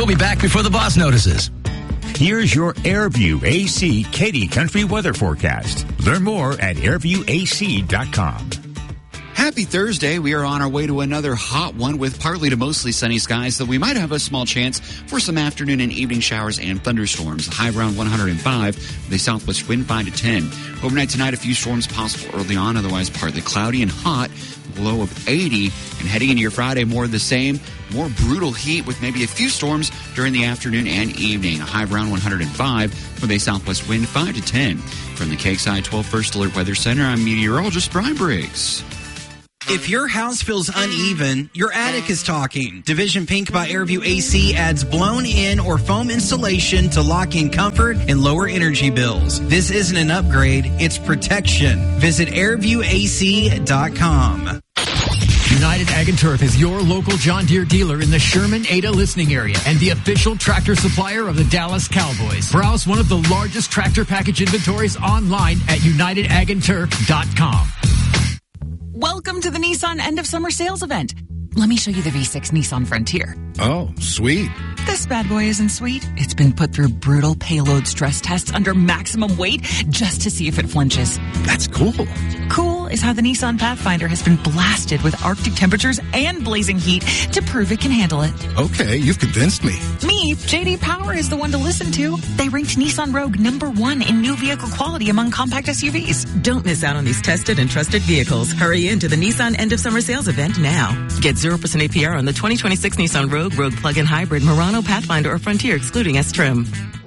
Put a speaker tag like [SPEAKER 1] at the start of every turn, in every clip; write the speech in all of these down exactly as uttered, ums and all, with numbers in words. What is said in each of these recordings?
[SPEAKER 1] We'll be back before the boss notices.
[SPEAKER 2] Here's your Airview A C Katy Country weather forecast. Learn more at airview a c dot com.
[SPEAKER 3] Happy Thursday. We are on our way to another hot one with partly to mostly sunny skies, though we might have a small chance for some afternoon and evening showers and thunderstorms. The high around one hundred five, with a southwest wind five to ten. Overnight tonight, a few storms possible early on, otherwise partly cloudy and hot, low of eighty. And heading into your Friday, more of the same, more brutal heat with maybe a few storms during the afternoon and evening. A high around one hundred five, with a southwest wind five to ten. From the K X I twelve First Alert Weather Center, I'm meteorologist Brian Briggs.
[SPEAKER 4] If your house feels uneven, your attic is talking. Division Pink by Airview A C adds blown-in or foam insulation to lock in comfort and lower energy bills. This isn't an upgrade, it's protection. Visit airview a c dot com.
[SPEAKER 5] United Ag and Turf is your local John Deere dealer in the Sherman-Ada listening area and the official tractor supplier of the Dallas Cowboys. Browse one of the largest tractor package inventories online at united ag and turf dot com.
[SPEAKER 6] Welcome to the Nissan end of summer sales event. Let me show you the V six Nissan Frontier.
[SPEAKER 7] Oh, sweet.
[SPEAKER 6] This bad boy isn't sweet. It's been put through brutal payload stress tests under maximum weight just to see if it flinches.
[SPEAKER 7] That's cool.
[SPEAKER 6] Cool is how the Nissan Pathfinder has been blasted with Arctic temperatures and blazing heat to prove it can handle it.
[SPEAKER 7] Okay, you've convinced me.
[SPEAKER 6] Me, J D Power is the one to listen to. They ranked Nissan Rogue number one in new vehicle quality among compact S U Vs.
[SPEAKER 8] Don't miss out on these tested and trusted vehicles. Hurry into the Nissan end of summer sales event now. Get zero percent A P R on the twenty twenty-six Nissan Rogue, Rogue Plug-in Hybrid, Murano, Pathfinder, or Frontier, excluding S-Trim.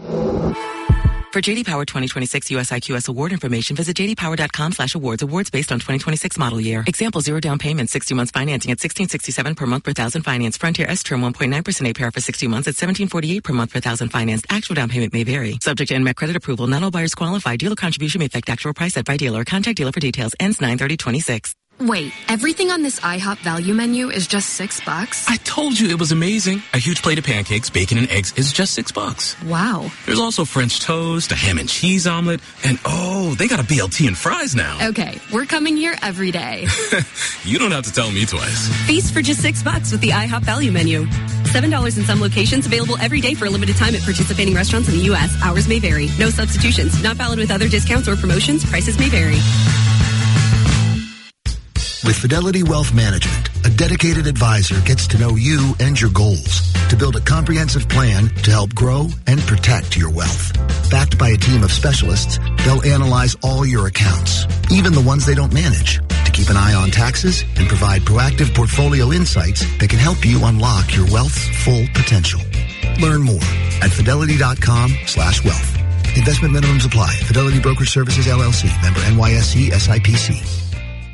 [SPEAKER 8] For J D Power twenty twenty-six U S I Q S award information, visit j d power dot com slash awards. Awards based on twenty twenty-six model year. Example, zero down payment, sixty months financing at sixteen sixty-seven per month per thousand finance. Frontier S-Trim one point nine percent A P R for sixty months at seventeen forty-eight per month per thousand financed. Actual down payment may vary. Subject to N M E C credit approval. Not all buyers qualify. Dealer contribution may affect actual price set by dealer. Contact dealer for details. Ends nine thirty twenty-six.
[SPEAKER 9] Wait, everything on this IHOP value menu is just six bucks?
[SPEAKER 10] I told you it was amazing. A huge plate of pancakes, bacon, and eggs is just six bucks.
[SPEAKER 9] Wow.
[SPEAKER 10] There's also French toast, a ham and cheese omelet, and oh, they got a B L T and fries now.
[SPEAKER 9] Okay, we're coming here every day.
[SPEAKER 10] You don't have to tell me twice.
[SPEAKER 9] Feast for just six bucks with the IHOP value menu. Seven dollars in some locations, available every day for a limited time at participating restaurants in the U S. Hours may vary. No substitutions. Not valid with other discounts or promotions. Prices may vary.
[SPEAKER 11] With Fidelity Wealth Management, a dedicated advisor gets to know you and your goals to build a comprehensive plan to help grow and protect your wealth. Backed by a team of specialists, they'll analyze all your accounts, even the ones they don't manage, to keep an eye on taxes and provide proactive portfolio insights that can help you unlock your wealth's full potential. Learn more at fidelity.com slash wealth. Investment minimums apply. Fidelity Brokerage Services, L L C. Member N Y S E S I P C.